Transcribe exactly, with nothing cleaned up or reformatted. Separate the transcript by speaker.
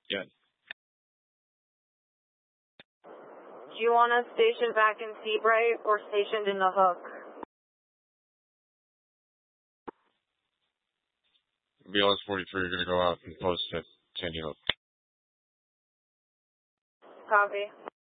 Speaker 1: Yeah.
Speaker 2: Do you want us stationed back in Seabright or stationed in the Hook?
Speaker 1: B L S forty-three are going to go out and post at Sandy Hook.
Speaker 2: Copy.